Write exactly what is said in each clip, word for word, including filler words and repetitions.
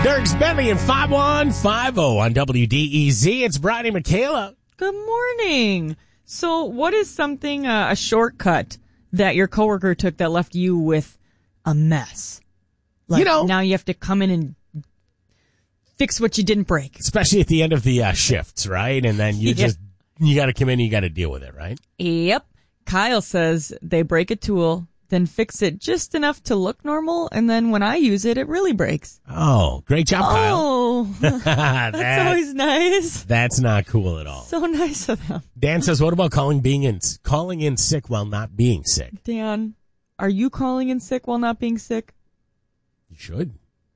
Dirks Bentley and five one five zero on W D E Z. It's Brian and Michaela. Good morning. So what is something, uh, a shortcut that your coworker took that left you with a mess? Like, you know, now you have to come in and fix what you didn't break. Especially at the end of the uh, shifts, right? And then you Yeah. just, you got to come in and you got to deal with it, right? Yep. Kyle says they break a tool, then fix it just enough to look normal, and then when I use it, it really breaks. Oh, great job, Kyle. Oh, that's That- always nice. That's not cool at all. So nice of them. Dan says, what about calling being in calling in sick while not being sick? Dan, are you calling in sick while not being sick? You should.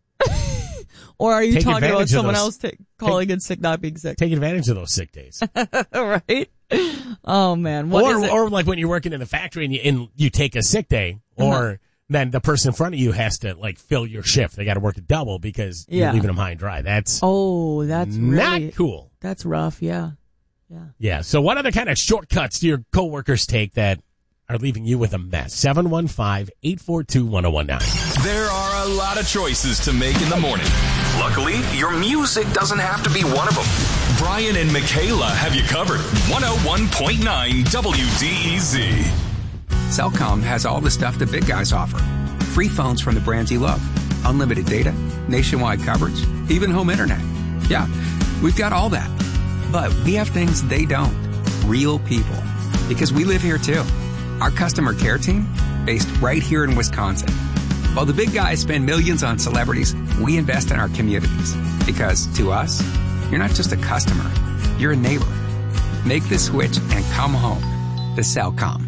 Or are you Take talking about advantage of someone those- else ta- calling in sick, not being sick? Take advantage of those sick days. Right? Oh, man. What or, is it? or like when you're working in the factory and you, and you take a sick day, or Uh-huh. then the person in front of you has to like fill your shift. They got to work a double because Yeah. you're leaving them high and dry. That's Oh, that's really... not cool. That's rough, yeah. Yeah. Yeah. So what other kind of shortcuts do your coworkers take that are leaving you with a mess? seven one five, eight four two, one oh one nine. There are a lot of choices to make in the morning. Luckily, your music doesn't have to be one of them. Brian and Michaela have you covered. one oh one point nine W D E Z. Cellcom has all the stuff the big guys offer. Free phones from the brands you love. Unlimited data, nationwide coverage, even home internet. Yeah, we've got all that. But we have things they don't. Real people. Because we live here too. Our customer care team, based right here in Wisconsin. While the big guys spend millions on celebrities, we invest in our communities. Because to us, you're not just a customer, you're a neighbor. Make the switch and come home to Cellcom.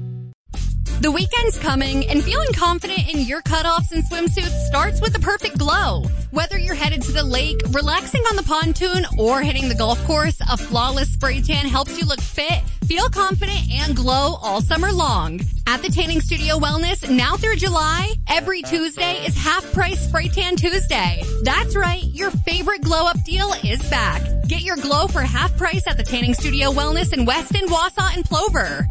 The weekend's coming, and feeling confident in your cutoffs and swimsuits starts with the perfect glow. Whether you're headed to the lake, relaxing on the pontoon, or hitting the golf course, a flawless spray tan helps you look fit, feel confident, and glow all summer long. At the Tanning Studio Wellness, now through July, every Tuesday is half-price Spray Tan Tuesday. That's right, your favorite glow-up deal is back. Get your glow for half price at the Tanning Studio Wellness in Weston, Wausau, and Plover.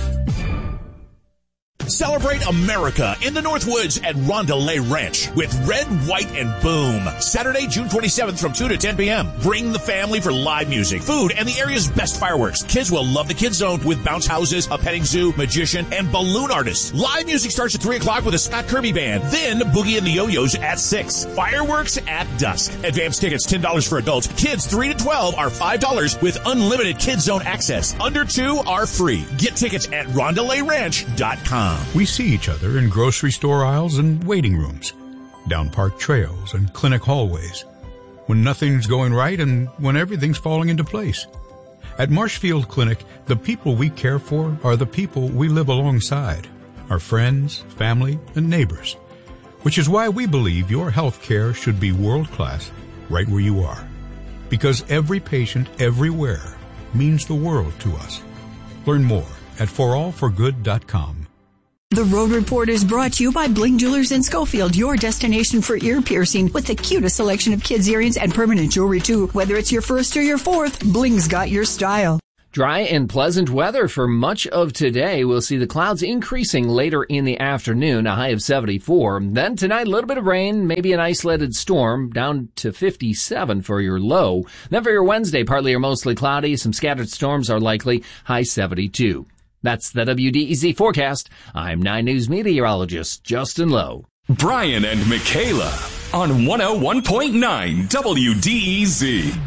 Celebrate America in the Northwoods at Rondelay Ranch with Red, White, and Boom. Saturday, June twenty-seventh from two to ten p.m. Bring the family for live music, food, and the area's best fireworks. Kids will love the Kids Zone with bounce houses, a petting zoo, magician, and balloon artists. Live music starts at three o'clock with a Scott Kirby Band. Then Boogie and the Yo-Yos at six. Fireworks at dusk. Advance tickets ten dollars for adults. Kids three to twelve are five dollars with unlimited Kids Zone access. Under two are free. Get tickets at rondelay ranch dot com. We see each other in grocery store aisles and waiting rooms, down park trails and clinic hallways, when nothing's going right and when everything's falling into place. At Marshfield Clinic, the people we care for are the people we live alongside, our friends, family, and neighbors, which is why we believe your health care should be world-class right where you are. Because every patient everywhere means the world to us. Learn more at for all for good dot com. The Road Report is brought to you by Bling Jewelers in Schofield, your destination for ear piercing with the cutest selection of kids' earrings and permanent jewelry, too. Whether it's your first or your fourth, Bling's got your style. Dry and pleasant weather for much of today. We'll see the clouds increasing later in the afternoon, a high of seventy-four. Then tonight, a little bit of rain, maybe an isolated storm, down to fifty-seven for your low. Then for your Wednesday, partly or mostly cloudy. Some scattered storms are likely, high seventy-two. That's the W D E Z forecast. I'm nine News meteorologist Justin Lowe. Brian and Michaela on one oh one point nine W D E Z.